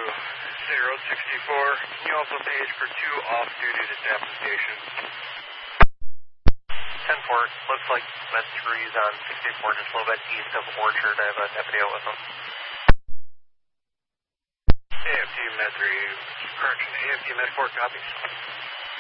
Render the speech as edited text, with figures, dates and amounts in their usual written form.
064. Can you also page for 2 off-duty to Tappan Station? 10-4. Looks like Med 3's on 64, just a little bit east of Orchard. I have a deputy out with them. AFT Med 3, correction, AFT Med 4 copies.